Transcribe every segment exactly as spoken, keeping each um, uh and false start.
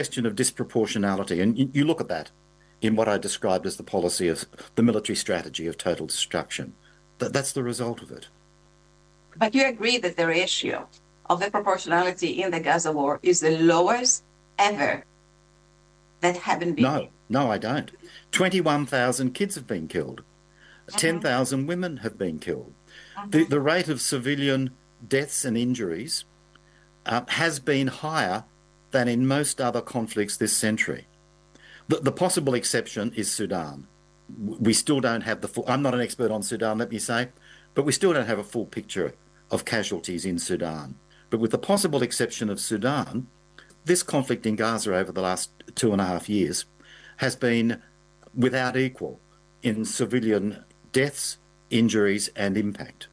question of disproportionality, and you, you look at that in what I described as the policy of the military strategy of total destruction. That, that's the result of it. But you agree that the ratio of the proportionality in the Gaza war is the lowest ever that haven't been. No, no, I don't. twenty-one thousand kids have been killed. Mm-hmm. ten thousand women have been killed. Mm-hmm. The, the rate of civilian deaths and injuries uh, has been higher than in most other conflicts this century. The, the possible exception is Sudan. We still don't have the full... I'm not an expert on Sudan, let me say, but we still don't have a full picture of casualties in Sudan. But with the possible exception of Sudan, this conflict in Gaza over the last two and a half years has been without equal in civilian deaths, injuries and impact.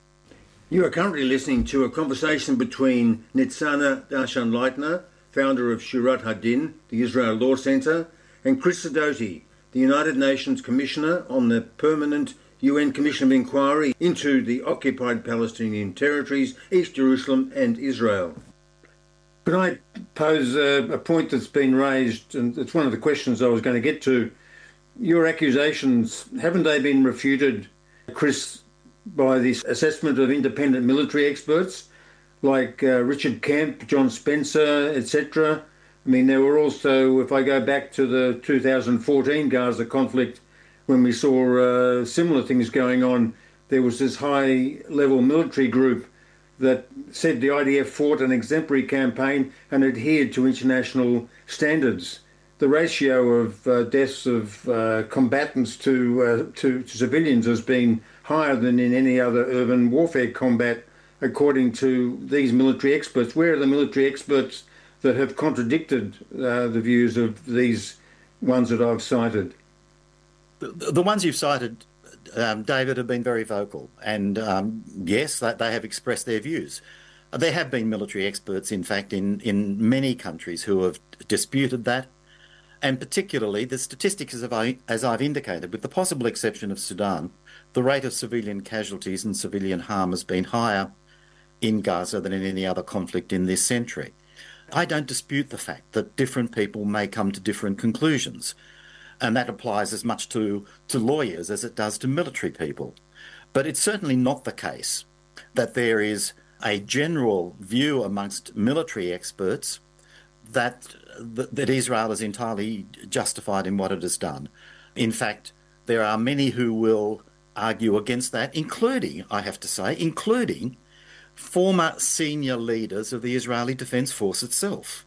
You are currently listening to a conversation between Nitzana Darshan-Leitner, founder of Shurat Hadin, the Israel Law Centre, and Chris Sidoti, the United Nations Commissioner on the Permanent U N Commission of Inquiry into the occupied Palestinian territories, East Jerusalem and Israel. Could I pose a, a point that's been raised, and it's one of the questions I was going to get to. Your accusations, haven't they been refuted, Chris, by this assessment of independent military experts like uh, Richard Kemp, John Spencer, et cetera? I mean, there were also, if I go back to the two thousand fourteen Gaza conflict, when we saw uh, similar things going on, there was this high-level military group that said the I D F fought an exemplary campaign and adhered to international standards. The ratio of uh, deaths of uh, combatants to, uh, to to civilians has been higher than in any other urban warfare combat, according to these military experts. Where are the military experts that have contradicted uh, the views of these ones that I've cited? The, the ones you've cited, um, David, have been very vocal. And um, yes, they, they have expressed their views. There have been military experts, in fact, in, in many countries who have disputed that. And particularly the statistics, as I've, as I've indicated, with the possible exception of Sudan, the rate of civilian casualties and civilian harm has been higher in Gaza than in any other conflict in this century. I don't dispute the fact that different people may come to different conclusions, and that applies as much to, to lawyers as it does to military people. But it's certainly not the case that there is a general view amongst military experts that, that Israel is entirely justified in what it has done. In fact, there are many who will argue against that, including, I have to say, including former senior leaders of the Israeli Defence Force itself.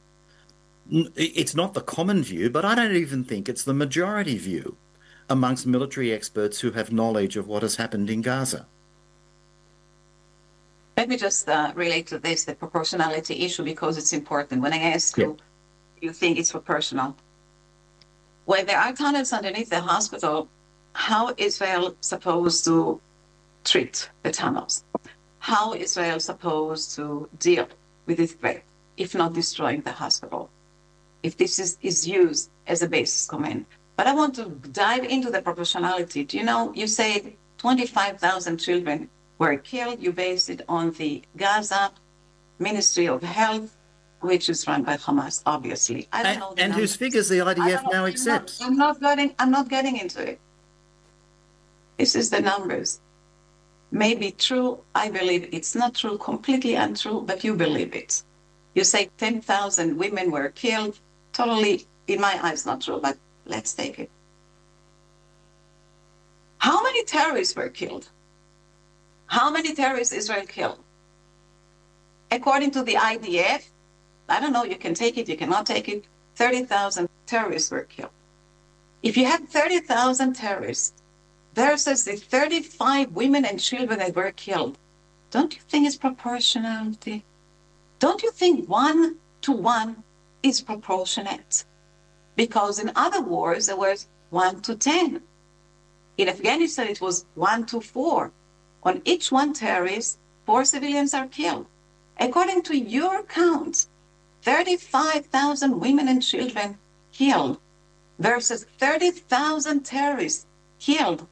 It's not the common view, but I don't even think it's the majority view amongst military experts who have knowledge of what has happened in Gaza. Let me just uh, relate to this, the proportionality issue, because it's important. When I ask you, you think it's proportional. When there are tunnels underneath the hospital, how is Israel supposed to treat the tunnels? How is Israel supposed to deal with this threat, if not destroying the hospital, if this is, is used as a basis command? But I want to dive into the proportionality. Do you know, you said twenty-five thousand children were killed. You based it on the Gaza Ministry of Health, which is run by Hamas, obviously. I don't and know the and numbers. whose figures the I D F I now I'm accepts. Not, I'm not getting. I'm not getting into it. This is the numbers. Maybe true. I believe it's not true. Completely untrue. But you believe it. You say ten thousand women were killed. Totally, in my eyes, not true. But let's take it. How many terrorists were killed? How many terrorists Israel killed? According to the I D F, I don't know, you can take it, you cannot take it, thirty thousand terrorists were killed. If you had thirty thousand terrorists versus the thirty-five women and children that were killed, don't you think it's proportionality? Don't you think one to one is proportionate? Because in other wars, there was one to ten. In Afghanistan, it was one to four. On each one terrorist, four civilians are killed. According to your count, thirty-five thousand women and children killed versus thirty thousand terrorists killed.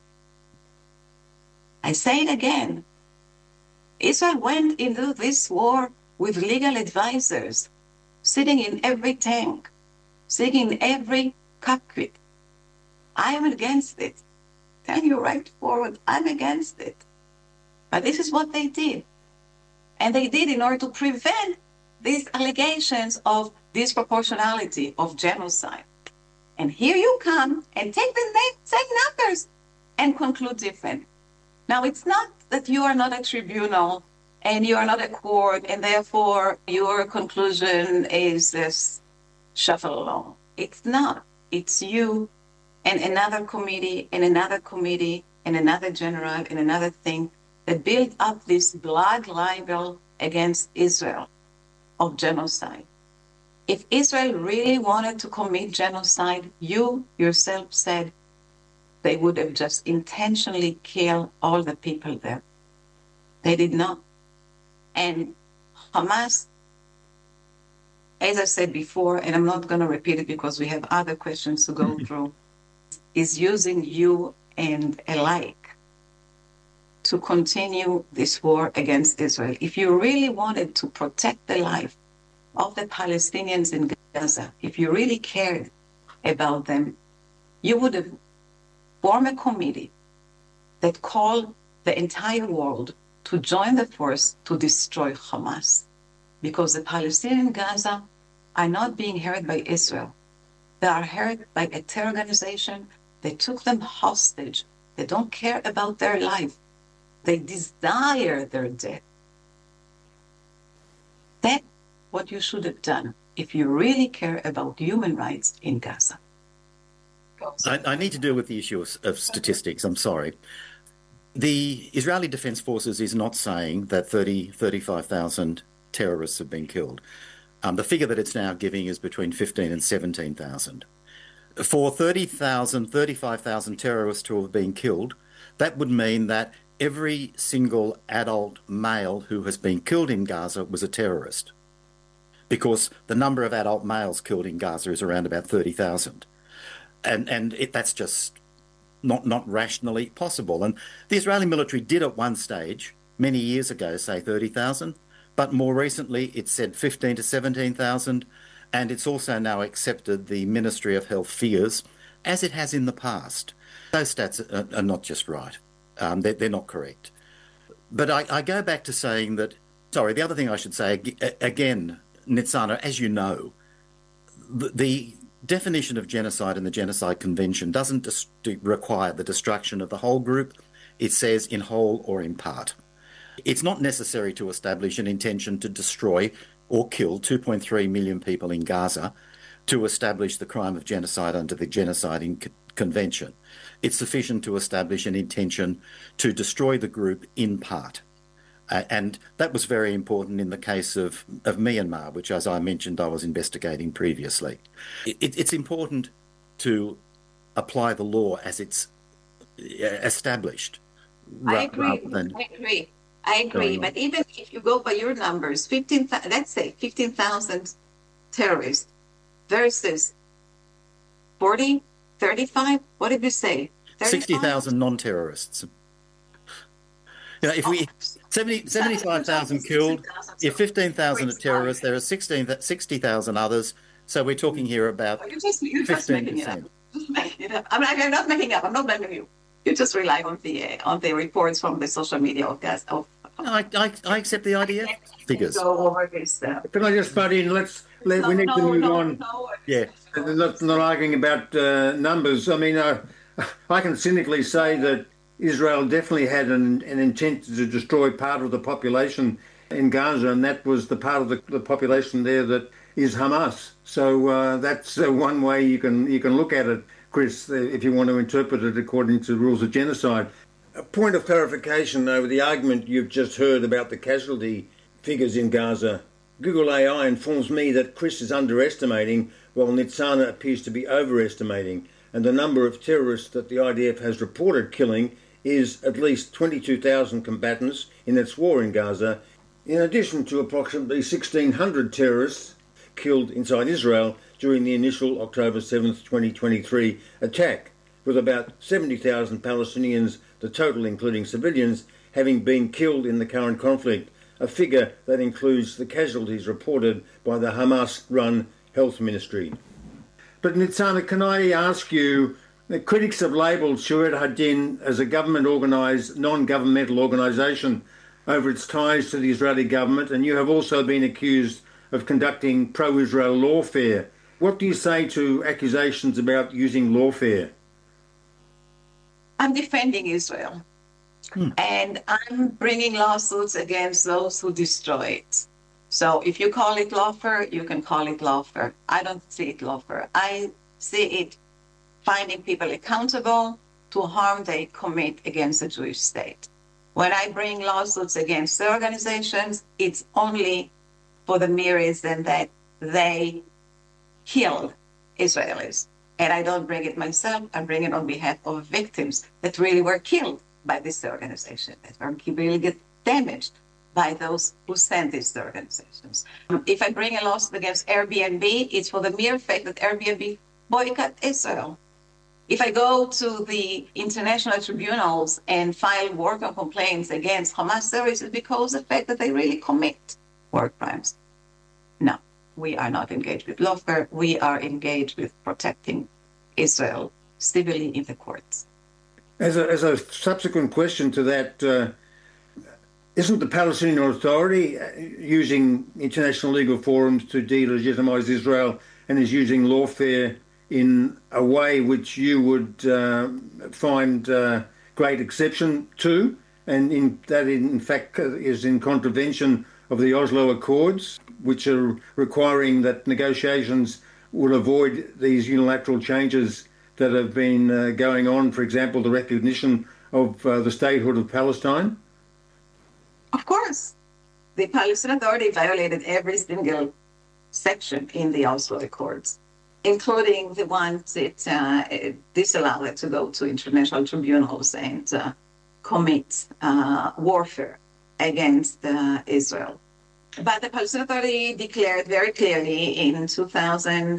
I say it again. Israel went into this war with legal advisors. sitting in every tank, sitting in every cockpit. I am against it. Tell you right forward, I'm against it. But this is what they did. And they did in order to prevent these allegations of disproportionality, of genocide. And here you come and take the same numbers and conclude different. Now, it's not that you are not a tribunal and you are not a court, and therefore your conclusion is this shuffle along. It's not. It's you and another committee and another committee and another general and another thing that built up this blood libel against Israel of genocide. If Israel really wanted to commit genocide, you yourself said they would have just intentionally killed all the people there. They did not. And Hamas, as I said before, and I'm not going to repeat it because we have other questions to go through, is using you and alike to continue this war against Israel. If you really wanted to protect the life of the Palestinians in Gaza, if you really cared about them, you would have formed a committee that called the entire world to join the force to destroy Hamas. Because the Palestinians in Gaza are not being hurt by Israel. They are hurt by a terror organization. They took them hostage. They don't care about their life. They desire their death. That's what you should have done if you really care about human rights in Gaza. I, I need to deal with the issue of, of statistics. I'm sorry. The Israeli Defense Forces is not saying that thirty, thirty-five thousand terrorists have been killed. Um, the figure that it's now giving is between fifteen and seventeen thousand. For thirty thousand, thirty-five thousand terrorists to have been killed, that would mean that every single adult male who has been killed in Gaza was a terrorist, because the number of adult males killed in Gaza is around about thirty thousand. And, and it, that's just not, not rationally possible. And the Israeli military did at one stage, many years ago, say thirty thousand, but more recently it said fifteen to seventeen thousand, and it's also now accepted the Ministry of Health figures, as it has in the past. Those stats are, are not just right. Um, they're, they're not correct. But I, I go back to saying that, sorry, the other thing I should say, again, Nitzana, as you know, the, the definition of genocide in the Genocide Convention doesn't dis- require the destruction of the whole group. It says in whole or in part. It's not necessary to establish an intention to destroy or kill two point three million people in Gaza to establish the crime of genocide under the Genocide in- Convention. It's sufficient to establish an intention to destroy the group in part. Uh, and that was very important in the case of, of Myanmar, which, as I mentioned, I was investigating previously. It, it, it's important to apply the law as it's established. I agree. Than I agree. I agree. But even if you go by your numbers, fifteen, let's say fifteen thousand terrorists versus forty, thirty-five, what did you say? sixty thousand non-terrorists. You know, if we seventy, seventy-five thousand killed, if fifteen thousand are terrorists, there are sixty thousand others. So we're talking here about you're just, you're just making it up. Just making it up. I'm, not, I'm not making up. I'm not blaming you. You just rely on the uh, on the reports from the social media of gas. Of, no, I, I I accept the I D F figures. Go over this. Uh, Can I just butt in? Let's let no, we need no, to move no, on. No. Yeah, not, not arguing about uh, numbers. I mean, uh, I can cynically say that Israel definitely had an, an intent to destroy part of the population in Gaza, and that was the part of the, the population there that is Hamas. So uh, that's uh, one way you can you can look at it, Chris, if you want to interpret it according to rules of genocide. A point of clarification over the argument you've just heard about the casualty figures in Gaza. Google A I informs me that Chris is underestimating while Nitzana appears to be overestimating, and the number of terrorists that the I D F has reported killing is at least twenty-two thousand combatants in its war in Gaza, in addition to approximately sixteen hundred terrorists killed inside Israel during the initial October seventh, twenty twenty-three attack, with about seventy thousand Palestinians, the total including civilians, having been killed in the current conflict, a figure that includes the casualties reported by the Hamas-run health ministry. But Nitzana, can I ask you, the critics have labelled Shurat Hadin as a government-organised, non-governmental organisation over its ties to the Israeli government, and you have also been accused of conducting pro-Israel lawfare. What do you say to accusations about using lawfare? I'm defending Israel. Hmm. And I'm bringing lawsuits against those who destroy it. So if you call it lawfare, you can call it lawfare. I don't see it lawfare. I see it finding people accountable to harm they commit against the Jewish state. When I bring lawsuits against the organizations, it's only for the mere reason that they killed Israelis. And I don't bring it myself, I bring it on behalf of victims that really were killed by this organization, that are really get damaged by those who sent these organizations. If I bring a lawsuit against Airbnb, it's for the mere fact that Airbnb boycott Israel. If I go to the international tribunals and file war complaints against Hamas terrorists, it's because of the fact that they really commit war crimes. No, we are not engaged with lawfare. We are engaged with protecting Israel civilly in the courts. As a, as a subsequent question to that, uh, isn't the Palestinian Authority using international legal forums to delegitimize Israel and is using lawfare in a way which you would uh, find uh, great exception to, and in, that in fact is in contravention of the Oslo Accords, which are requiring that negotiations will avoid these unilateral changes that have been uh, going on, for example, the recognition of uh, the statehood of Palestine? Of course. The Palestinian Authority violated every single section in the Oslo Accords, including the ones that uh, disallowed it to go to international tribunals and uh, commit uh, warfare against uh, Israel. But the Palestinian Authority declared very clearly in two thousand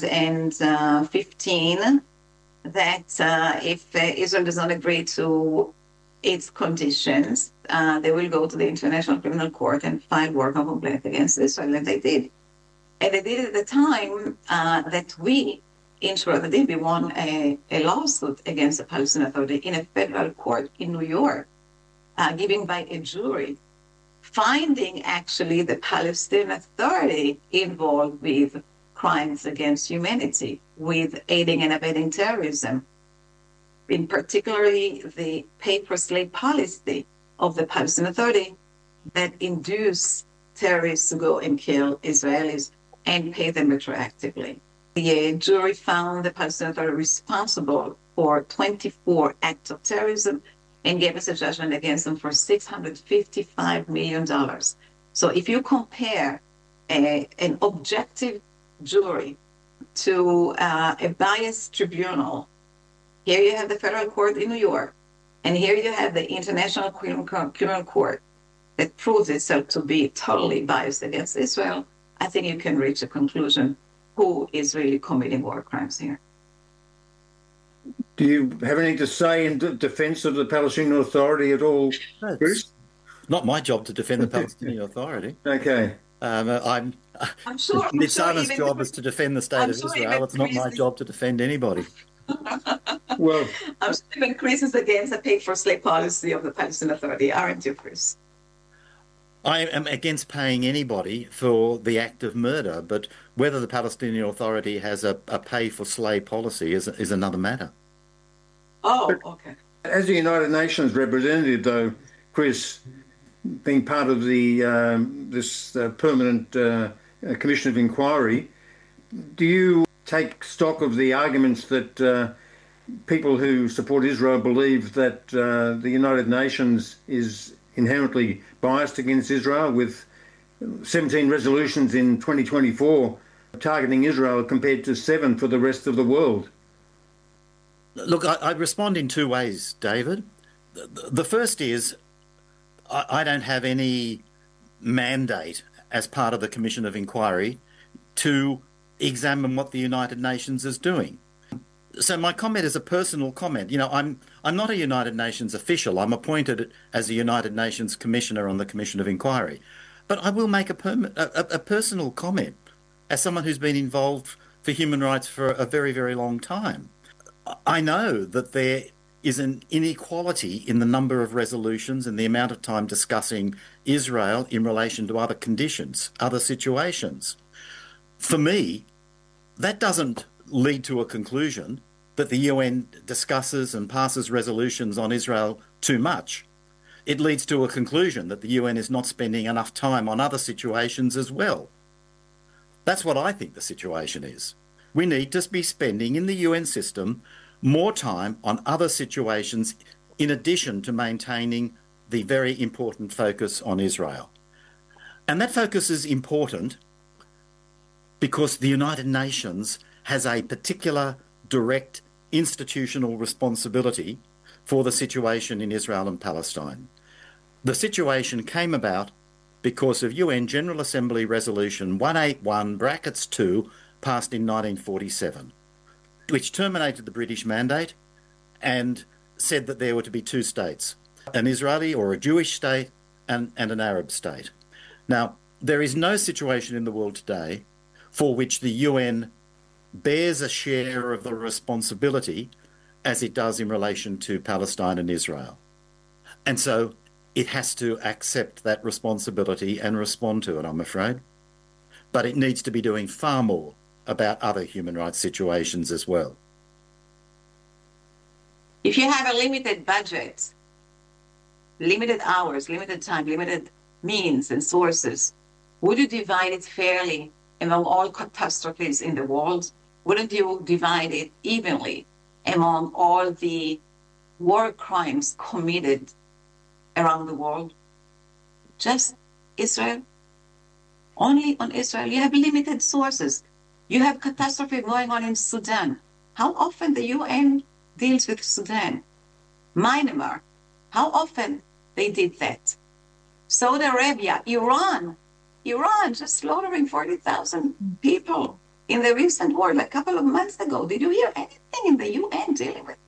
fifteen that uh, if uh, Israel does not agree to its conditions, uh, they will go to the International Criminal Court and file war complaint against Israel, and they did. And they did at the time uh, that we, in Shurat Hadin, we won a, a lawsuit against the Palestinian Authority in a federal court in New York, uh, given by a jury, finding actually the Palestinian Authority involved with crimes against humanity, with aiding and abetting terrorism, in particularly the pay-for-slave policy of the Palestinian Authority that induced terrorists to go and kill Israelis and pay them retroactively. The jury found the Palestinian Authority responsible for twenty-four acts of terrorism and gave us a judgment against them for six hundred fifty-five million dollars. So if you compare a, an objective jury to uh, a biased tribunal, here you have the federal court in New York, and here you have the International Criminal Court that proves itself to be totally biased against Israel. I think you can reach a conclusion who is really committing war crimes here. Do you have anything to say in d- defense of the Palestinian Authority at all, Chris? Not my job to defend the Palestinian Authority. Okay. Um, I'm, I'm sure. Nitzana's sure job the, is to defend the state I'm of sure Israel. It's not my job to defend anybody. Well, I'm sure even Chris is against the pay-for-slave policy of the Palestinian Authority, aren't you, Chris? I am against paying anybody for the act of murder, but whether the Palestinian Authority has a, a pay-for-slave policy is, is another matter. Oh, okay. As a United Nations representative, though, Chris, being part of the um, this uh, permanent uh, Commission of Inquiry, do you take stock of the arguments that uh, people who support Israel believe that uh, the United Nations is inherently biased against Israel, with seventeen resolutions in twenty twenty-four targeting Israel compared to seven for the rest of the world? Look, I, I respond in two ways, David. The, the first is I, I don't have any mandate as part of the Commission of Inquiry to examine what the United Nations is doing. So my comment is a personal comment. You know, I'm I'm not a United Nations official. I'm appointed as a United Nations Commissioner on the Commission of Inquiry. But I will make a, perm- a, a personal comment as someone who's been involved for human rights for a very, very long time. I know that there is an inequality in the number of resolutions and the amount of time discussing Israel in relation to other conditions, other situations. For me, that doesn't lead to a conclusion that the U N discusses and passes resolutions on Israel too much. It leads to a conclusion that the U N is not spending enough time on other situations as well. That's what I think the situation is. We need to be spending in the U N system more time on other situations in addition to maintaining the very important focus on Israel. And that focus is important because the United Nations has a particular direct institutional responsibility for the situation in Israel and Palestine. The situation came about because of U N General Assembly Resolution one eighty-one brackets two passed in nineteen forty-seven, which terminated the British mandate and said that there were to be two states, an Israeli or a Jewish state and, and an Arab state. Now, there is no situation in the world today for which the U N bears a share of the responsibility as it does in relation to Palestine and Israel. And so it has to accept that responsibility and respond to it, I'm afraid. But it needs to be doing far more about other human rights situations as well. If you have a limited budget, limited hours, limited time, limited means and sources, would you divide it fairly among all catastrophes in the world? Wouldn't you divide it evenly among all the war crimes committed around the world? Just Israel? Only on Israel? You have limited sources. You have catastrophe going on in Sudan. How often the U N deals with Sudan? Myanmar, how often they did that? Saudi Arabia, Iran, Iran just slaughtering forty thousand people in the recent war, like a couple of months ago. Did you hear anything in the U N dealing with?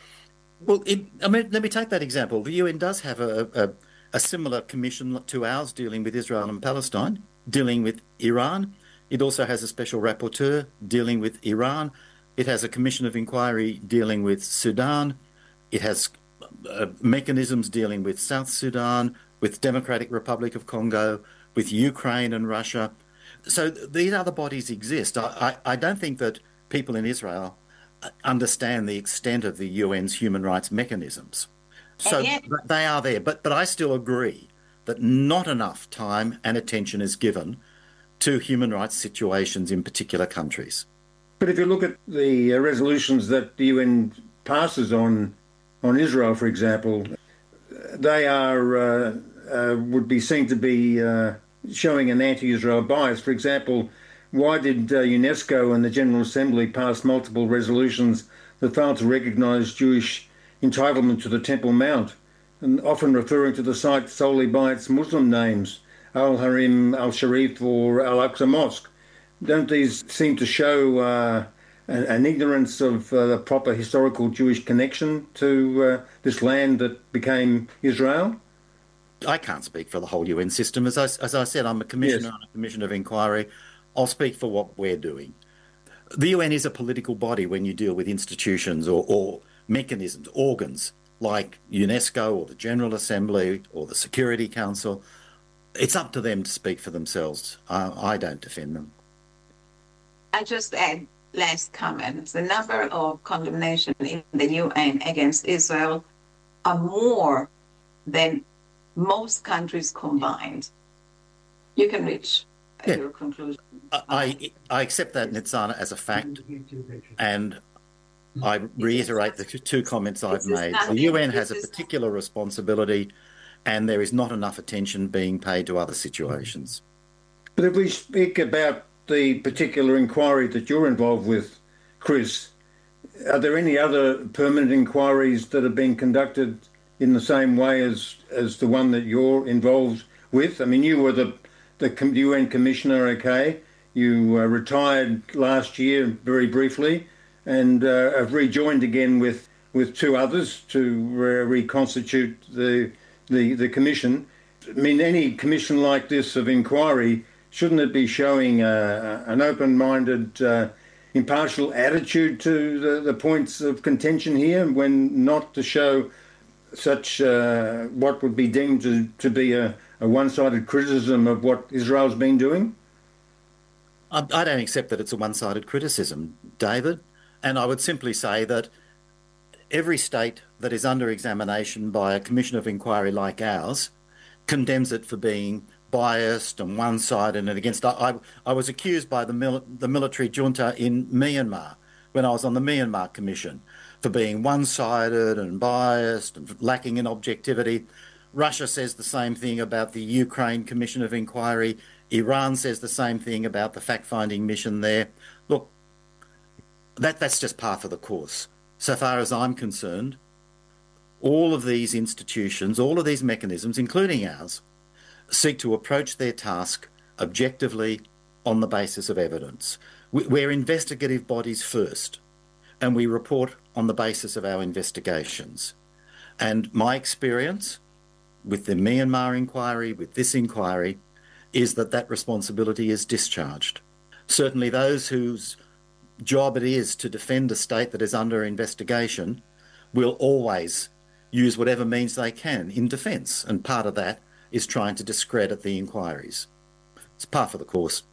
Well, it, I mean, let me take that example. The U N does have a, a, a similar commission to ours dealing with Israel and Palestine, dealing with Iran. It also has a special rapporteur dealing with Iran. It has a commission of inquiry dealing with Sudan. It has uh, mechanisms dealing with South Sudan, with Democratic Republic of Congo, with Ukraine and Russia. So these other bodies exist. I, I, I don't think that people in Israel understand the extent of the U N's human rights mechanisms. So yet, they are there. But, but I still agree that not enough time and attention is given to human rights situations in particular countries. But if you look at the uh, resolutions that the U N passes on on Israel, for example, they are uh, uh, would be seen to be uh, showing an anti-Israel bias. For example, why did uh, UNESCO and the General Assembly pass multiple resolutions that failed to recognise Jewish entitlement to the Temple Mount, and often referring to the site solely by its Muslim names, Al-Harim, Al-Sharif or Al-Aqsa Mosque? Don't these seem to show uh, an, an ignorance of uh, the proper historical Jewish connection to uh, this land that became Israel? I can't speak for the whole U N system. As I, as I said, I'm a commissioner Yes. on a commission of inquiry. I'll speak for what we're doing. The U N is a political body when you deal with institutions or, or mechanisms, organs like UNESCO or the General Assembly or the Security Council. It's up to them to speak for themselves. Uh, I don't defend them. I just add last comment. The number of condemnation in the U N against Israel are more than most countries combined. You can reach Yeah. your conclusion. I, I, I accept that, Nitzana, as a fact, and I reiterate the two comments I've This is made. not- The U N has a this is- particular responsibility, and there is not enough attention being paid to other situations. But if we speak about the particular inquiry that you're involved with, Chris, are there any other permanent inquiries that have been conducted in the same way as, as the one that you're involved with? I mean, you were the, the U N Commissioner, okay? You uh, retired last year very briefly and uh, have rejoined again with, with two others to uh, reconstitute the, the, the Commission. I mean, any commission like this of inquiry, shouldn't it be showing uh, an open-minded, uh, impartial attitude to the, the points of contention here, when not to show such uh, what would be deemed to, to be a, a one-sided criticism of what Israel's been doing? I, I don't accept that it's a one-sided criticism, David, and I would simply say that every state that is under examination by a commission of inquiry like ours condemns it for being biased and one-sided and against. I, I was accused by the, mil, the military junta in Myanmar when I was on the Myanmar Commission for being one-sided and biased and lacking in objectivity. Russia says the same thing about the Ukraine Commission of Inquiry. Iran says the same thing about the fact-finding mission there. Look, that, that's just par for the course. So far as I'm concerned, all of these institutions, all of these mechanisms, including ours, seek to approach their task objectively on the basis of evidence. We're investigative bodies first, and we report on the basis of our investigations. And my experience with the Myanmar inquiry, with this inquiry, is that that responsibility is discharged. Certainly those whose job it is to defend a state that is under investigation will always use whatever means they can in defence, and part of that is trying to discredit the inquiries. It's par for the course.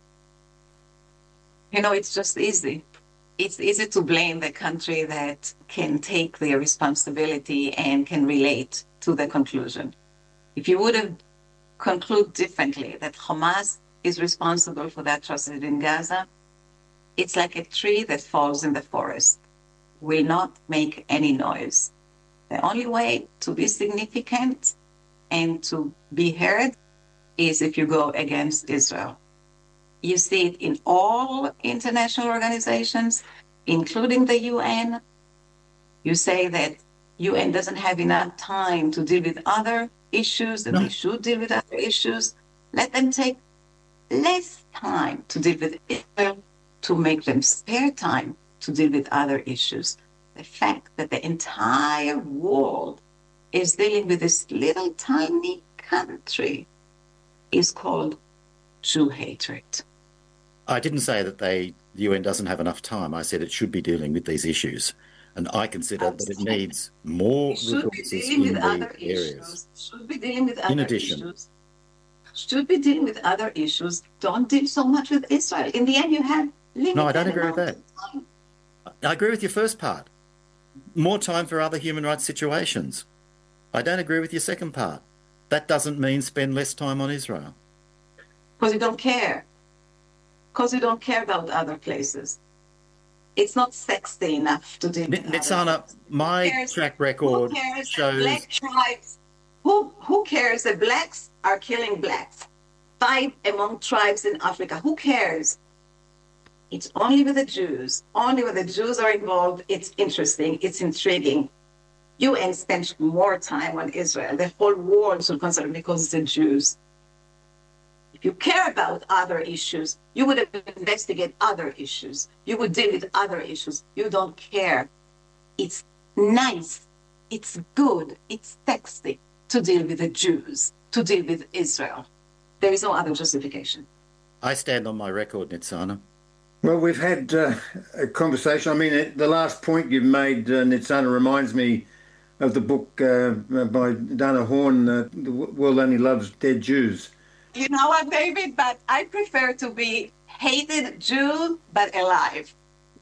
You know, it's just easy. It's easy to blame the country that can take their responsibility and can relate to the conclusion. If you would have concluded differently, that Hamas is responsible for the atrocity in Gaza, it's like a tree that falls in the forest, will not make any noise. The only way to be significant and to be heard is if you go against Israel. You see it in all international organizations, including the U N. You say that U N doesn't have enough time to deal with other issues, and no. They should deal with other issues. Let them take less time to deal with Israel, to make them spare time to deal with other issues. The fact that the entire world is dealing with this little tiny country is called Jew hatred. I didn't say that they, the U N doesn't have enough time. I said it should be dealing with these issues. And I consider Absolutely. that it needs more resources in these areas. Issues. Should be dealing with other in addition, issues. Should be dealing with other issues. Don't deal so much with Israel. In the end, you have limited No, I don't agree with that. Time. I agree with your first part. More time for other human rights situations. I don't agree with your second part. That doesn't mean spend less time on Israel. Because you don't care. Because you don't care about other places. It's not sexy enough to do. Nitzana, my cares, track record who cares shows. Black tribes, who, who cares that blacks are killing blacks? Five among tribes in Africa. Who cares? It's only with the Jews. Only when the Jews are involved, it's interesting, it's intriguing. U N spends more time on Israel. The whole world should consider because it's the Jews. If you care about other issues, you would investigate other issues. You would deal with other issues. You don't care. It's nice. It's good. It's sexy to deal with the Jews, to deal with Israel. There is no other justification. I stand on my record, Nitzana. Well, we've had uh, a conversation. I mean, the last point you've made, uh, Nitzana, reminds me of the book uh, by Dana Horn, uh, The World Only Loves Dead Jews. You know what, David? But I prefer to be hated Jew, but alive.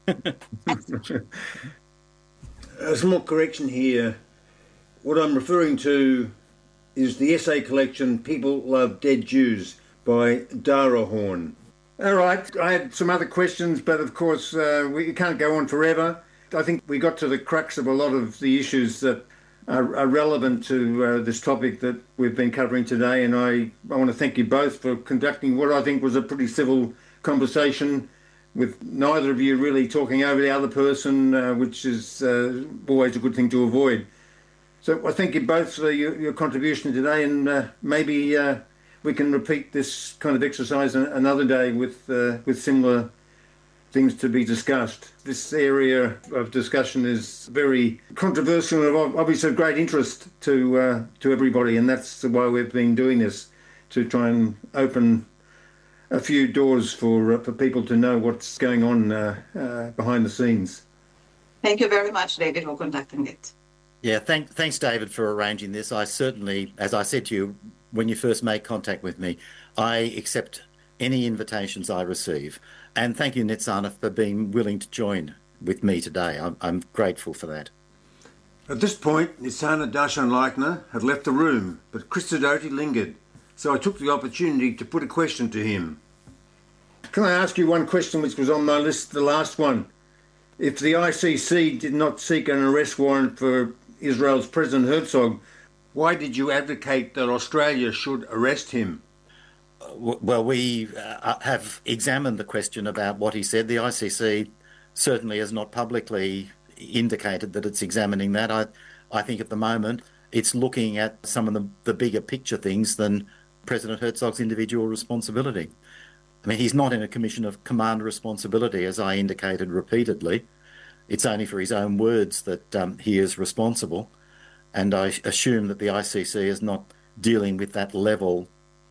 A small correction here. What I'm referring to is the essay collection People Love Dead Jews by Dara Horn. All right, I had some other questions, but of course uh, we can't go on forever. I think we got to the crux of a lot of the issues that are, are relevant to uh, this topic that we've been covering today, and I, I want to thank you both for conducting what I think was a pretty civil conversation, with neither of you really talking over the other person, uh, which is uh, always a good thing to avoid. So I thank you both for your, your contribution today, and uh, maybe uh, we can repeat this kind of exercise another day with uh, with similar things to be discussed. This area of discussion is very controversial and obviously of great interest to uh, to everybody, and that's why we've been doing this, to try and open a few doors for uh, for people to know what's going on uh, uh, behind the scenes. Thank you very much, David, for conducting it. Yeah, thank, thanks, David, for arranging this. I certainly, as I said to you when you first made contact with me, I accept any invitations I receive. And thank you, Netsana, for being willing to join with me today. I'm, I'm grateful for that. At this point, Netsana Darshan-Leitner had left the room, but Chris Sidoti lingered, so I took the opportunity to put a question to him. Can I ask you one question which was on my list, the last one? If the I C C did not seek an arrest warrant for Israel's President Herzog, why did you advocate that Australia should arrest him? Well, we uh, have examined the question about what he said. The I C C certainly has not publicly indicated that it's examining that. I, I think at the moment it's looking at some of the, the bigger picture things than President Herzog's individual responsibility. I mean, he's not in a commission of command responsibility, as I indicated repeatedly. It's only for his own words that um, he is responsible. And I assume that the I C C is not dealing with that level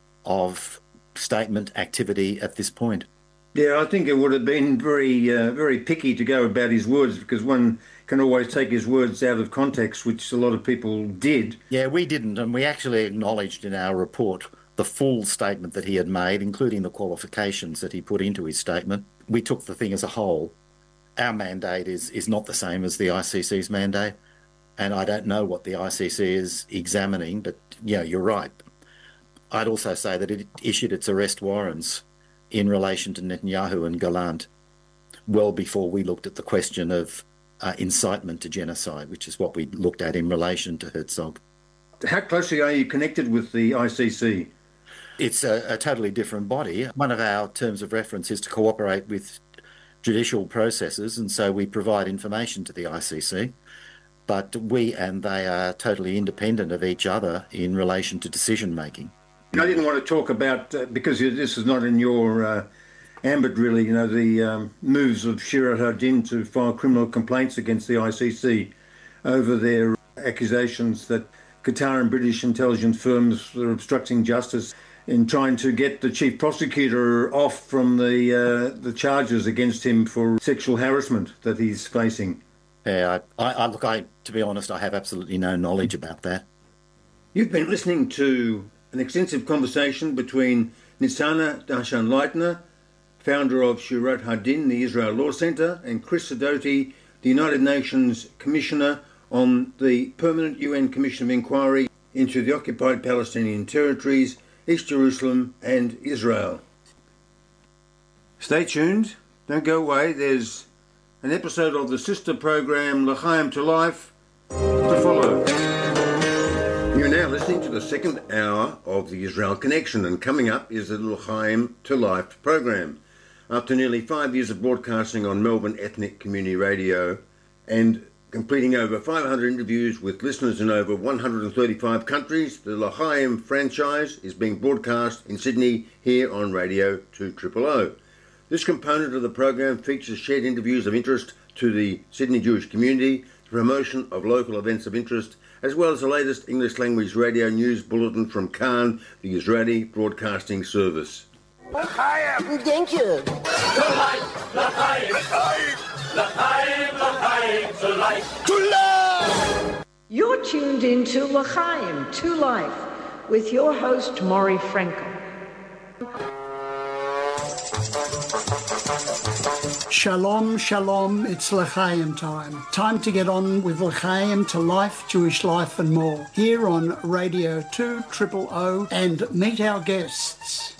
of statement activity at this point. Yeah, I think it would have been very, uh, very picky to go about his words, because one can always take his words out of context, which a lot of people did. Yeah, we didn't, and we actually acknowledged in our report the full statement that he had made, including the qualifications that he put into his statement. We took the thing as a whole. Our mandate is, is not the same as the I C C's mandate, and I don't know what the I C C is examining, but yeah, you're right. I'd also say that it issued its arrest warrants in relation to Netanyahu and Gallant well before we looked at the question of uh, incitement to genocide, which is what we looked at in relation to Herzog. How closely are you connected with the I C C? It's a, a totally different body. One of our terms of reference is to cooperate with judicial processes, and so we provide information to the I C C. But we and they are totally independent of each other in relation to decision-making. I didn't want to talk about, uh, because this is not in your uh, ambit really, you know, the um, moves of Shirat Hadin to file criminal complaints against the I C C over their accusations that Qatar and British intelligence firms are obstructing justice in trying to get the chief prosecutor off from the uh, the charges against him for sexual harassment that he's facing. Yeah, I, I, look, I, to be honest, I have absolutely no knowledge about that. You've been listening to an extensive conversation between Netsana Darshan-Leitner, founder of Shirat Hadin, the Israel Law Centre, and Chris Sidoti, the United Nations Commissioner on the Permanent U N Commission of Inquiry into the Occupied Palestinian Territories, East Jerusalem and Israel. Stay tuned, don't go away, there's an episode of the sister program L'Chaim to Life to follow. You're now listening to the second hour of the Israel Connection, and coming up is the L'Chaim to Life program. After nearly five years of broadcasting on Melbourne Ethnic Community Radio and completing over five hundred interviews with listeners in over one hundred thirty-five countries, the L'Chaim franchise is being broadcast in Sydney here on Radio two O O O. This component of the program features shared interviews of interest to the Sydney Jewish community, the promotion of local events of interest, as well as the latest English language radio news bulletin from Khan, the Israeli Broadcasting Service. L'Chaim! Thank you. L'Chaim! L'Chaim! L'Chaim! L'Chaim! To life! To life! You're tuned into L'Chaim, to Life, with your host, Maury Frankel. Shalom, shalom, it's L'Chaim time. Time to get on with L'Chaim to Life, Jewish Life and more, here on Radio two O O O, and meet our guests.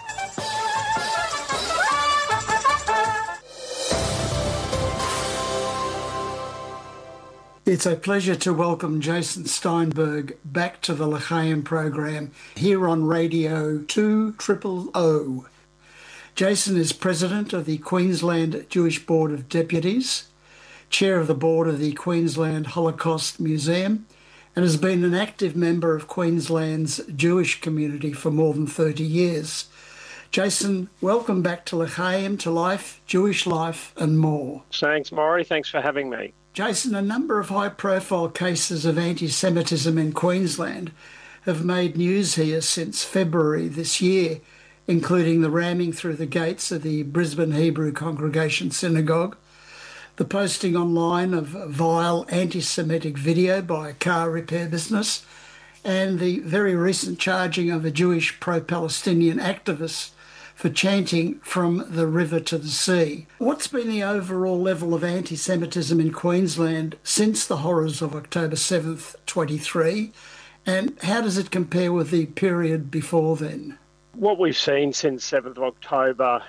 It's a pleasure to welcome Jason Steinberg back to the L'Chaim program here on Radio two O O O. Jason is President of the Queensland Jewish Board of Deputies, Chair of the Board of the Queensland Holocaust Museum, and has been an active member of Queensland's Jewish community for more than thirty years. Jason, welcome back to L'chaim, to life, Jewish life and more. Thanks, Maury. Thanks for having me. Jason, a number of high-profile cases of anti-Semitism in Queensland have made news here since February this year, including the ramming through the gates of the Brisbane Hebrew Congregation Synagogue, the posting online of a vile anti-Semitic video by a car repair business, and the very recent charging of a Jewish pro-Palestinian activist for chanting from the river to the sea. What's been the overall level of anti-Semitism in Queensland since the horrors of October seventh, twenty-three, and how does it compare with the period before then? What we've seen since seventh of October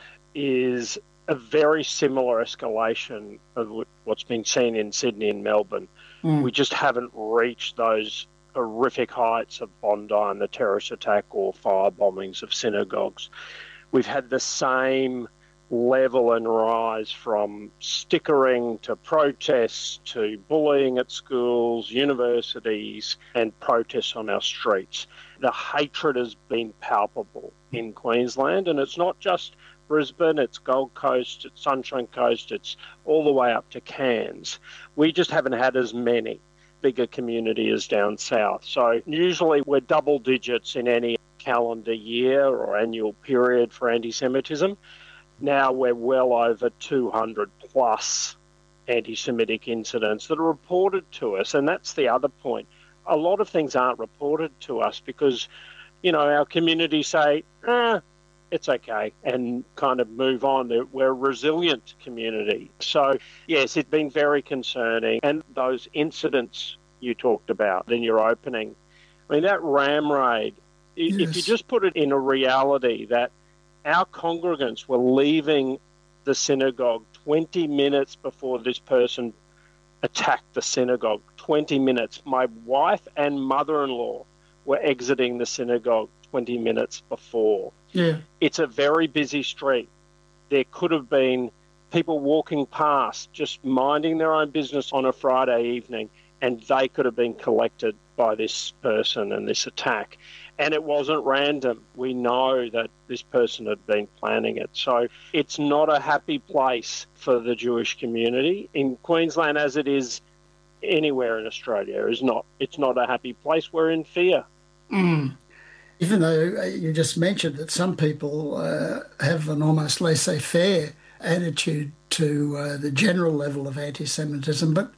is a very similar escalation of what's been seen in Sydney and Melbourne. Mm. We just haven't reached those horrific heights of Bondi and the terrorist attack or fire bombings of synagogues. We've had the same level and rise from stickering to protests to bullying at schools, universities, and protests on our streets. The hatred has been palpable in Queensland, and it's not just Brisbane, it's Gold Coast, it's Sunshine Coast, it's all the way up to Cairns. We just haven't had as many bigger community as down south. So usually we're double digits in any calendar year or annual period for anti-Semitism. Now we're well over two hundred plus anti-Semitic incidents that are reported to us. And that's the other point. A lot of things aren't reported to us because, you know, our community say, ah, it's okay, and kind of move on. We're a resilient community. So, yes, it's been very concerning. And those incidents you talked about in your opening, I mean, that ram raid, yes. If you just put it in a reality that our congregants were leaving the synagogue twenty minutes before this person attacked the synagogue, twenty minutes. My wife and mother-in-law were exiting the synagogue twenty minutes before. Yeah. It's a very busy street. There could have been people walking past, just minding their own business on a Friday evening, and they could have been collected by this person and this attack. And it wasn't random. We know that this person had been planning it. So it's not a happy place for the Jewish community in Queensland, as it is anywhere in Australia. Is not. It's not a happy place. We're in fear. Mm. Even though you just mentioned that some people uh, have an almost laissez-faire attitude to uh, the general level of anti-Semitism, but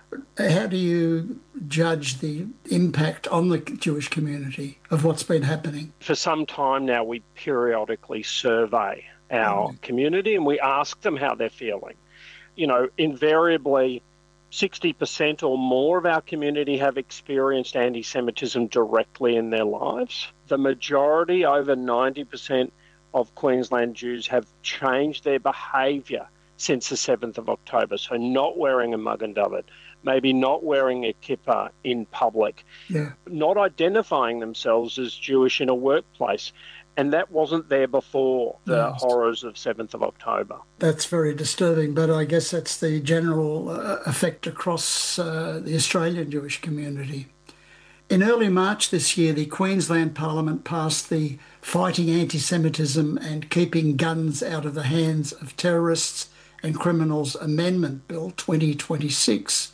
how do you judge the impact on the Jewish community of what's been happening? For some time now, we periodically survey our mm. community and we ask them how they're feeling. You know, invariably, sixty percent or more of our community have experienced anti-Semitism directly in their lives. The majority, over ninety percent of Queensland Jews, have changed their behaviour since the seventh of October. So not wearing a Magen David, maybe not wearing a kippah in public, yeah. not identifying themselves as Jewish in a workplace. And that wasn't there before the no. horrors of seventh of October. That's very disturbing, but I guess that's the general uh, effect across uh, the Australian Jewish community. In early March this year, the Queensland Parliament passed the Fighting Anti-Semitism and Keeping Guns Out of the Hands of Terrorists and Criminals Amendment Bill twenty twenty-six.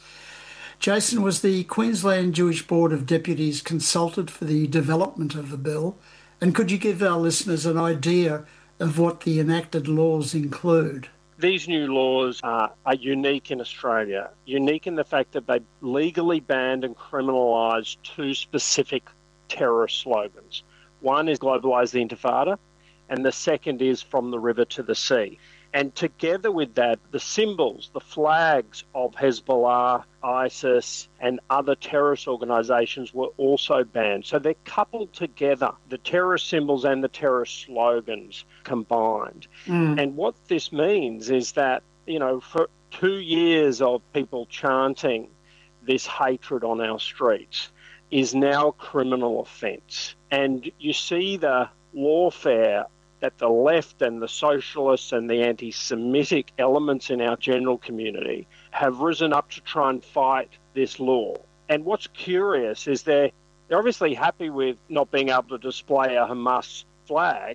Jason, was the Queensland Jewish Board of Deputies consulted for the development of the bill? And could you give our listeners an idea of what the enacted laws include? These new laws are, are unique in Australia, unique in the fact that they legally banned and criminalised two specific terrorist slogans. One is Globalise the Intifada, and the second is From the River to the Sea. And together with that, the symbols, the flags of Hezbollah, ISIS, and other terrorist organisations were also banned. So they're coupled together, the terrorist symbols and the terrorist slogans combined. Mm. And what this means is that, you know, for two years of people chanting this hatred on our streets is now a criminal offence. And you see the lawfare that the left and the socialists and the anti-Semitic elements in our general community have risen up to try and fight this law. And what's curious is they're, they're obviously happy with not being able to display a Hamas flag,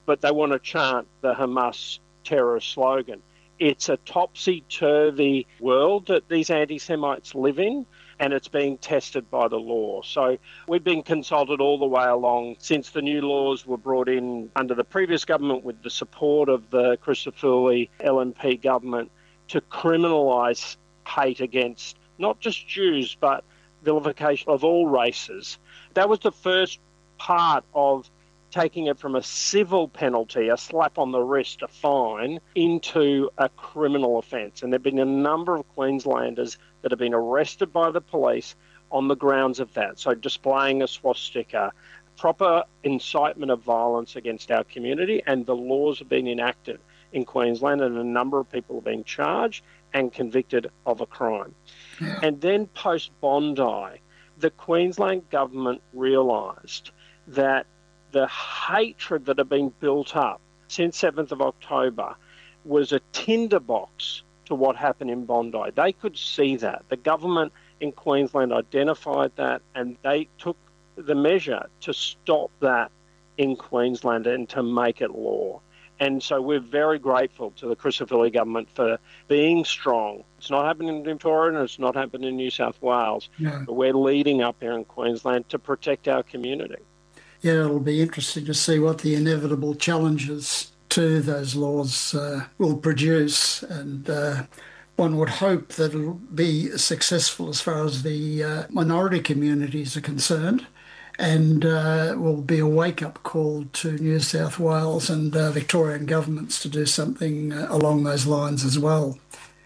but they want to chant the Hamas terrorist slogan. It's a topsy-turvy world that these anti-Semites live in, and it's being tested by the law. So we've been consulted all the way along since the new laws were brought in under the previous government with the support of the Christodoulou L N P government to criminalise hate against not just Jews, but vilification of all races. That was the first part of taking it from a civil penalty, a slap on the wrist, a fine, into a criminal offence. And there have been a number of Queenslanders that have been arrested by the police on the grounds of that. So displaying a swastika, proper incitement of violence against our community, and the laws have been enacted in Queensland, and a number of people have been charged and convicted of a crime. Yeah. And then post-Bondi, the Queensland government realised that the hatred that had been built up since seventh of October was a tinderbox to what happened in Bondi. They could see that. The government in Queensland identified that, and they took the measure to stop that in Queensland and to make it law. And so we're very grateful to the Christodoulou government for being strong. It's not happening in Victoria and it's not happening in New South Wales, no. But we're leading up here in Queensland to protect our community. Yeah, it'll be interesting to see what the inevitable challenges to those laws uh, will produce. And uh, one would hope that it'll be successful as far as the uh, minority communities are concerned, and uh, will be a wake-up call to New South Wales and uh, Victorian governments to do something uh, along those lines as well.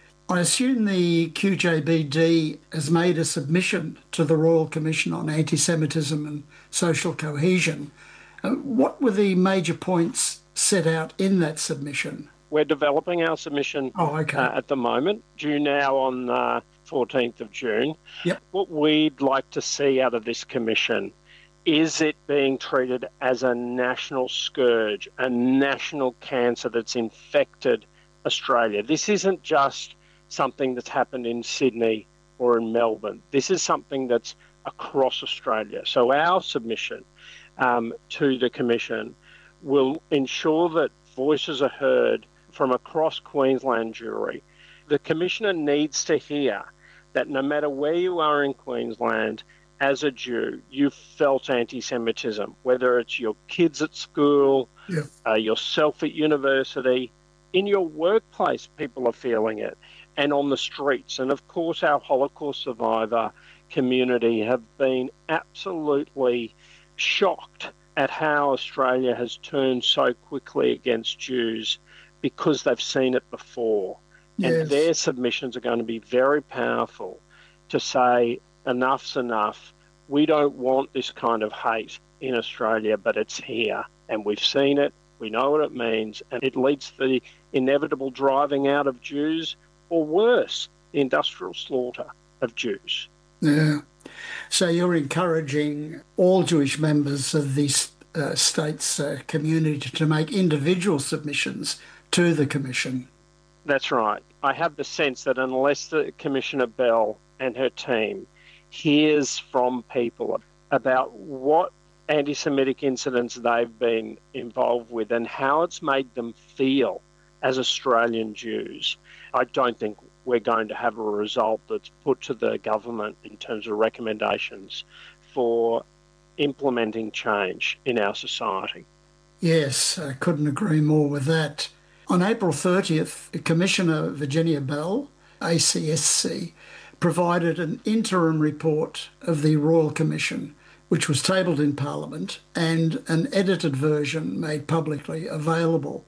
I assume the Q J B D has made a submission to the Royal Commission on Anti-Semitism and Social Cohesion. Uh, what were the major points set out in that submission? We're developing our submission oh, okay. uh, at the moment, due now on uh, fourteenth of June. Yep. What we'd like to see out of this commission is it being treated as a national scourge, a national cancer that's infected Australia. This isn't just something that's happened in Sydney or in Melbourne. This is something that's across Australia. So our submission um, to the Commission will ensure that voices are heard from across Queensland Jewry. The Commissioner needs to hear that no matter where you are in Queensland, as a Jew, you've felt anti-Semitism, whether it's your kids at school, yeah. uh, yourself at university, in your workplace, people are feeling it, and on the streets. And of course, our Holocaust survivor community have been absolutely shocked at how Australia has turned so quickly against Jews because they've seen it before. Yes. And their submissions are going to be very powerful to say, enough's enough. We don't want this kind of hate in Australia, but it's here, and we've seen it. We know what it means, and it leads to the inevitable driving out of Jews, or worse, the industrial slaughter of Jews. Yeah. So you're encouraging all Jewish members of these uh, states' uh, community to make individual submissions to the Commission. That's right. I have the sense that unless the Commissioner Bell and her team hears from people about what anti-Semitic incidents they've been involved with and how it's made them feel as Australian Jews, I don't think we're going to have a result that's put to the government in terms of recommendations for implementing change in our society. Yes, I couldn't agree more with that. On April thirtieth, Commissioner Virginia Bell, A C S C, provided an interim report of the Royal Commission, which was tabled in Parliament, and an edited version made publicly available.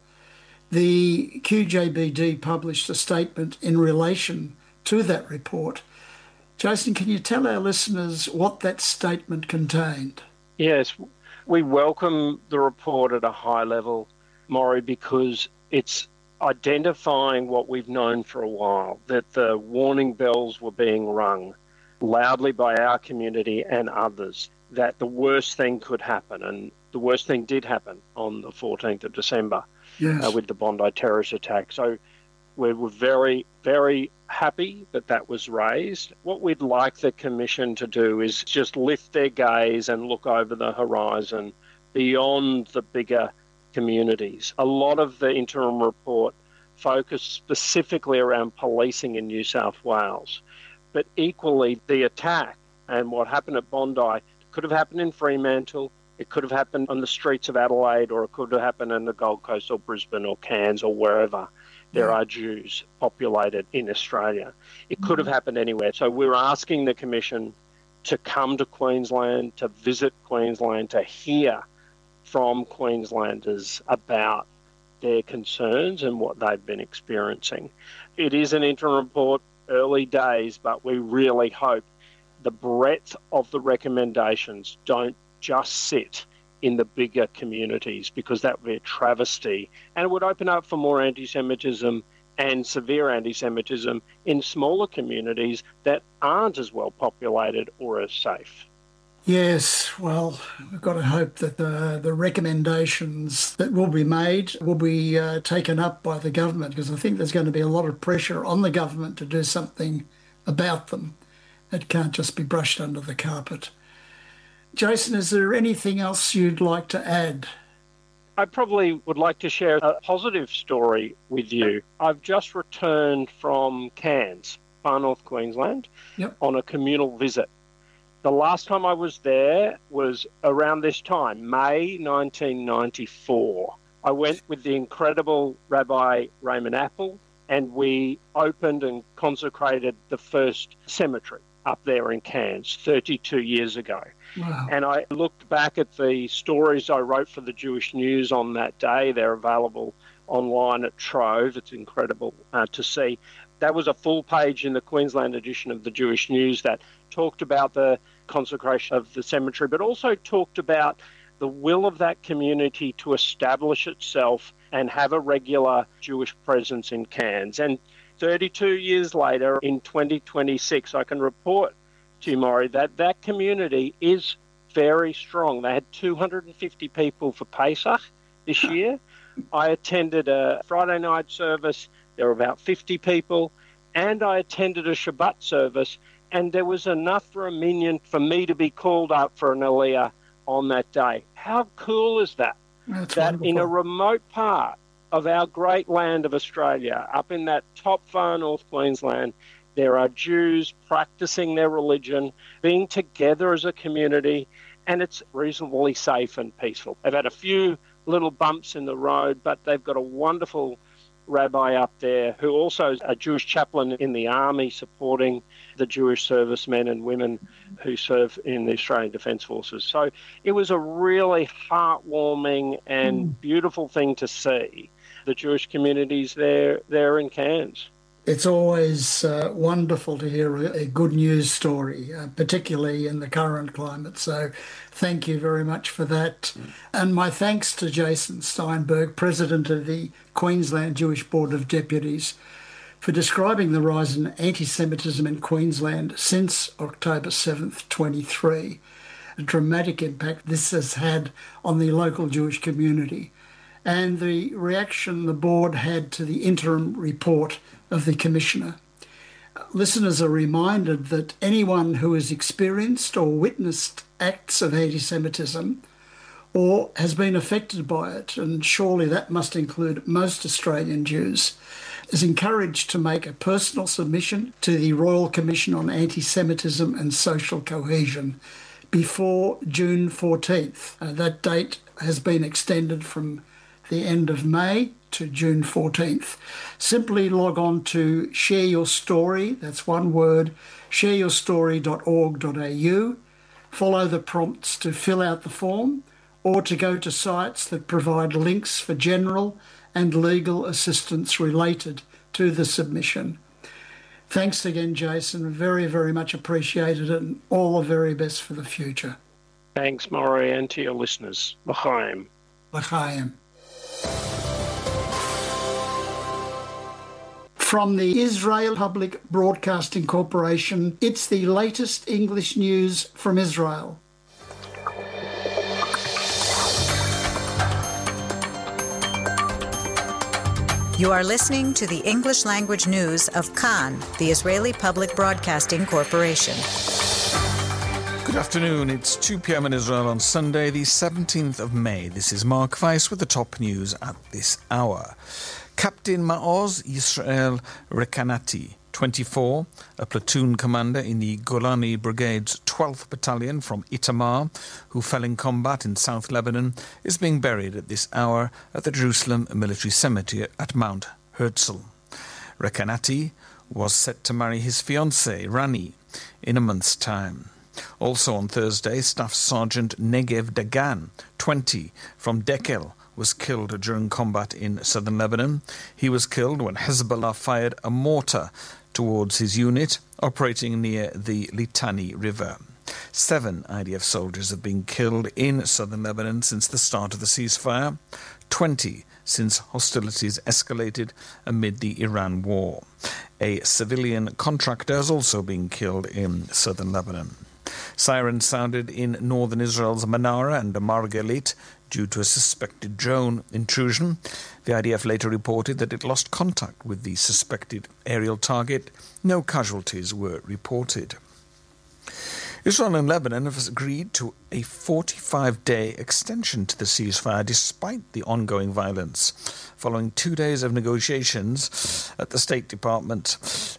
The Q J B D published a statement in relation to that report. Jason, can you tell our listeners what that statement contained? Yes, we welcome the report at a high level, Maury, because it's identifying what we've known for a while, that the warning bells were being rung loudly by our community and others, that the worst thing could happen. And the worst thing did happen on the fourteenth of December yes. uh, with the Bondi terrorist attack. So we were very, very happy that that was raised. What we'd like the Commission to do is just lift their gaze and look over the horizon beyond the bigger communities. A lot of the interim report focused specifically around policing in New South Wales. But equally, the attack and what happened at Bondi could have happened in Fremantle, it could have happened on the streets of Adelaide, or it could have happened in the Gold Coast or Brisbane or Cairns or wherever there are Jews populated in Australia. It could have happened anywhere. So we're asking the Commission to come to Queensland, to visit Queensland, to hear from Queenslanders about their concerns and what they've been experiencing. It is an interim report, early days, but we really hope the breadth of the recommendations don't just sit in the bigger communities, because that would be a travesty, and it would open up for more anti-Semitism and severe anti-Semitism in smaller communities that aren't as well populated or as safe. Yes, well, we've got to hope that the, the recommendations that will be made will be uh, taken up by the government, because I think there's going to be a lot of pressure on the government to do something about them. It can't just be brushed under the carpet. Jason, is there anything else you'd like to add? I probably would like to share a positive story with you. I've just returned from Cairns, far north Queensland, yep. on a communal visit. The last time I was there was around this time, May nineteen ninety-four. I went with the incredible Rabbi Raymond Apple, and we opened and consecrated the first cemetery up there in Cairns thirty-two years ago. Wow. And I looked back at the stories I wrote for the Jewish News on that day. They're available online at Trove. It's incredible uh, to see. That was a full page in the Queensland edition of the Jewish News that talked about the consecration of the cemetery, but also talked about the will of that community to establish itself and have a regular Jewish presence in Cairns. And thirty-two years later, in twenty twenty-six, I can report to you, Maury, that that community is very strong. They had two hundred fifty people for Pesach this year. I attended a Friday night service. There were about fifty people. And I attended a Shabbat service. And there was enough for a minyan for me to be called up for an Aliyah on that day. How cool is that? That's that wonderful. In a remote part of our great land of Australia, up in that top far north Queensland, there are Jews practicing their religion, being together as a community, and it's reasonably safe and peaceful. They've had a few little bumps in the road, but they've got a wonderful rabbi up there who also is a Jewish chaplain in the army supporting the Jewish servicemen and women who serve in the Australian Defence Forces. So it was a really heartwarming and mm. beautiful thing to see. The Jewish communities there, there in Cairns. It's always uh, wonderful to hear a, a good news story, uh, particularly in the current climate. So thank you very much for that. Mm. And my thanks to Jason Steinberg, President of the Queensland Jewish Board of Deputies, for describing the rise in anti-Semitism in Queensland since October seventh, twenty-three. A dramatic impact this has had on the local Jewish community, and the reaction the board had to the interim report of the Commissioner. Listeners are reminded that anyone who has experienced or witnessed acts of anti-Semitism or has been affected by it, and surely that must include most Australian Jews, is encouraged to make a personal submission to the Royal Commission on Anti-Semitism and Social Cohesion before June fourteenth. Uh, that date has been extended from the end of May to June fourteenth. Simply log on to Share Your Story, that's one word, share your story dot org dot a u, follow the prompts to fill out the form, or to go to sites that provide links for general and legal assistance related to the submission. Thanks again, Jason. Very, very much appreciated, and all the very best for the future. Thanks, Maury, and to your listeners. L'chaim. L'chaim. From the Israel Public Broadcasting Corporation, it's the latest English news from Israel. You are listening to the English language news of Kan, the Israeli Public Broadcasting Corporation. Good afternoon. It's two p.m. in Israel on Sunday, the seventeenth of May. This is Mark Weiss with the top news at this hour. Captain Maoz Yisrael Rekanati, twenty-four, a platoon commander in the Golani Brigade's twelfth Battalion from Itamar, who fell in combat in South Lebanon, is being buried at this hour at the Jerusalem Military Cemetery at Mount Herzl. Rekanati was set to marry his fiancée, Rani, in a month's time. Also on Thursday, Staff Sergeant Negev Dagan, twenty, from Dekel, was killed during combat in southern Lebanon. He was killed when Hezbollah fired a mortar towards his unit operating near the Litani River. Seven I D F soldiers have been killed in southern Lebanon since the start of the ceasefire, twenty since hostilities escalated amid the Iran war. A civilian contractor has also been killed in southern Lebanon. Sirens sounded in northern Israel's Manara and Margalit due to a suspected drone intrusion. The I D F later reported that it lost contact with the suspected aerial target. No casualties were reported. Israel and Lebanon have agreed to a forty-five day extension to the ceasefire despite the ongoing violence, following two days of negotiations at the State Department.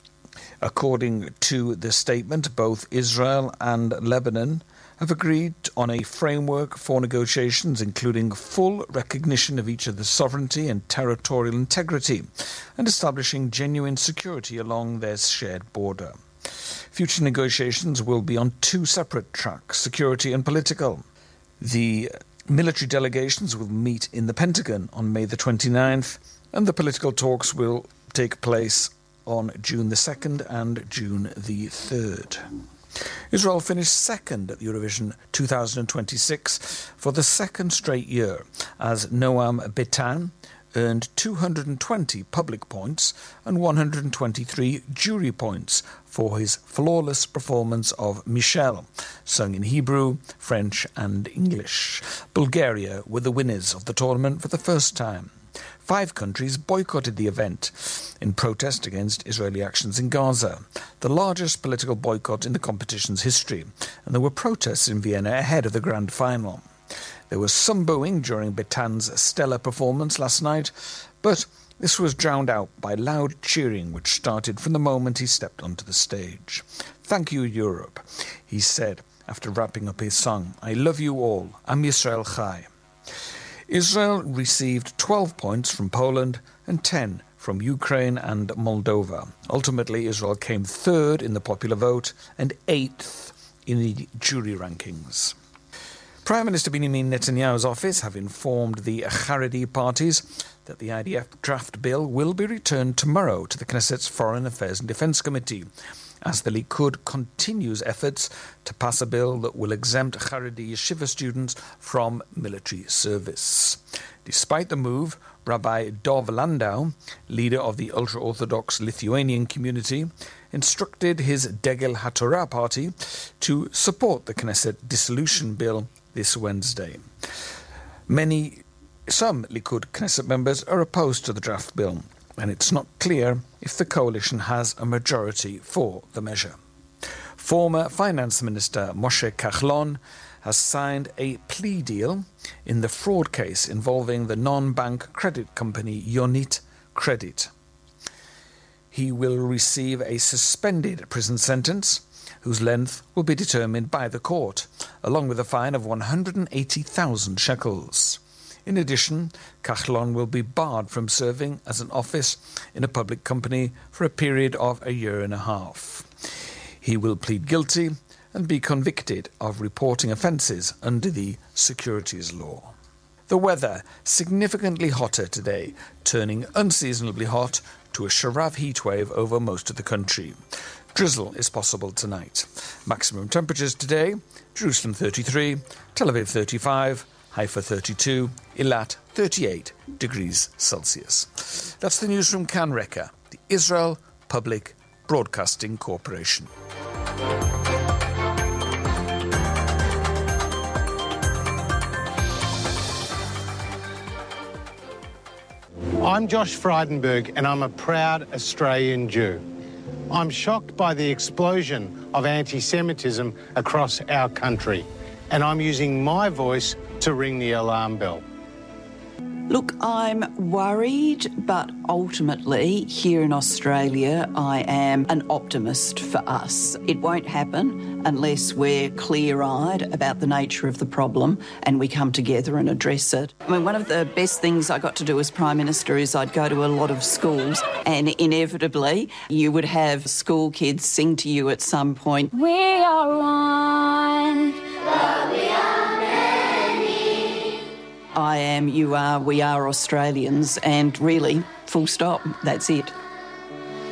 According to the statement, both Israel and Lebanon have agreed on a framework for negotiations including full recognition of each other's sovereignty and territorial integrity and establishing genuine security along their shared border. Future negotiations will be on two separate tracks, security and political. The military delegations will meet in the Pentagon on May the twenty-ninth, and the political talks will take place on June the second and June the third. Israel finished second at Eurovision two thousand twenty-six for the second straight year, as Noam Betan earned two hundred twenty public points and one hundred twenty-three jury points for his flawless performance of Michel, sung in Hebrew, French and English. Bulgaria were the winners of the tournament for the first time. Five countries boycotted the event in protest against Israeli actions in Gaza, the largest political boycott in the competition's history, and there were protests in Vienna ahead of the grand final. There was some booing during Betan's stellar performance last night, but this was drowned out by loud cheering which started from the moment he stepped onto the stage. "Thank you, Europe," he said after wrapping up his song. "I love you all. Am Yisrael Chai." Israel received twelve points from Poland and ten from Ukraine and Moldova. Ultimately, Israel came third in the popular vote and eighth in the jury rankings. Prime Minister Benjamin Netanyahu's office have informed the Haredi parties that the I D F draft bill will be returned tomorrow to the Knesset's Foreign Affairs and Defence Committee, as the Likud continues efforts to pass a bill that will exempt Haredi yeshiva students from military service. Despite the move, Rabbi Dov Landau, leader of the ultra-Orthodox Lithuanian community, instructed his Degel HaTorah party to support the Knesset dissolution bill this Wednesday. Many, some Likud Knesset members are opposed to the draft bill, and it's not clear if the coalition has a majority for the measure. Former Finance Minister Moshe Kahlon has signed a plea deal in the fraud case involving the non-bank credit company Yonit Credit. He will receive a suspended prison sentence, whose length will be determined by the court, along with a fine of one hundred eighty thousand shekels. In addition, Kahlon will be barred from serving as an office in a public company for a period of a year and a half. He will plead guilty and be convicted of reporting offences under the securities law. The weather, significantly hotter today, turning unseasonably hot to a Sharav heatwave over most of the country. Drizzle is possible tonight. Maximum temperatures today: Jerusalem thirty-three, Tel Aviv thirty-five, Haifa thirty-two, Eilat thirty-eight degrees Celsius. That's the news from Kan Reka, the Israel Public Broadcasting Corporation. I'm Josh Frydenberg, and I'm a proud Australian Jew. I'm shocked by the explosion of anti-Semitism across our country, and I'm using my voice to ring the alarm bell. Look, I'm worried, but ultimately, here in Australia, I am an optimist for us. It won't happen unless we're clear-eyed about the nature of the problem and we come together and address it. I mean, one of the best things I got to do as Prime Minister is I'd go to a lot of schools and inevitably you would have school kids sing to you at some point. We are one, but we are I am, you are, we are Australians, and really, full stop, that's it.